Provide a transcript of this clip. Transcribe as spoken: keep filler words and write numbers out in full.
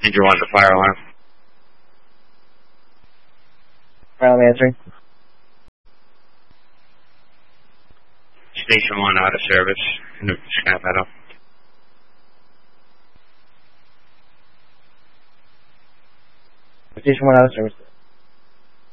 Danger one, the fire alarm. Fire alarm answering. Station one out of service. In the Scrap Meadow. Station one out of service.